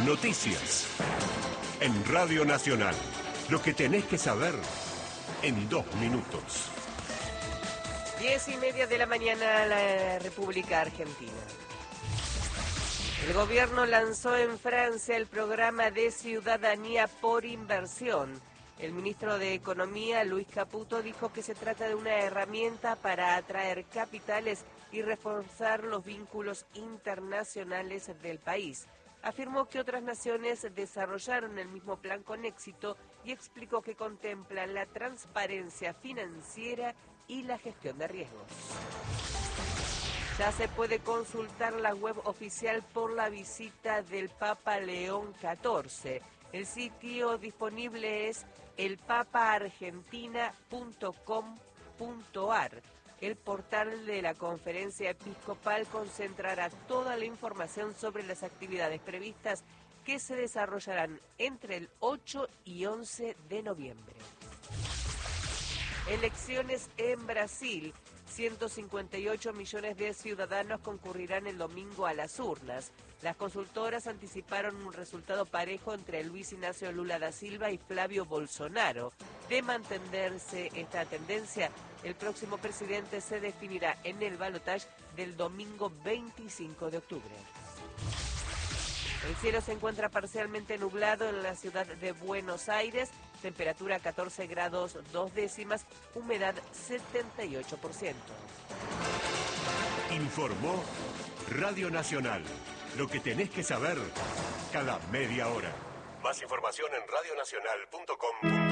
Noticias. En Radio Nacional. Lo que tenés que saber en 2 minutos. 10:30 de la mañana, la República Argentina. El gobierno lanzó en Francia el programa de ciudadanía por inversión. El ministro de Economía, Luis Caputo, dijo que se trata de una herramienta para atraer capitales y reforzar los vínculos internacionales del país. Afirmó que otras naciones desarrollaron el mismo plan con éxito y explicó que contemplan la transparencia financiera y la gestión de riesgos. Ya se puede consultar la web oficial por la visita del Papa León XIV. El sitio disponible es elpapaargentina.com.ar. El portal de la Conferencia Episcopal concentrará toda la información sobre las actividades previstas que se desarrollarán entre el 8 y 11 de noviembre. Elecciones en Brasil. 158 millones de ciudadanos concurrirán el domingo a las urnas. Las consultoras anticiparon un resultado parejo entre Luis Ignacio Lula da Silva y Flavio Bolsonaro. De mantenerse esta tendencia, el próximo presidente se definirá en el balotaje del domingo 25 de octubre. El cielo se encuentra parcialmente nublado en la ciudad de Buenos Aires, temperatura 14 grados 2 décimas, humedad 78%. Informó Radio Nacional. Lo que tenés que saber cada media hora. Más información en radionacional.com.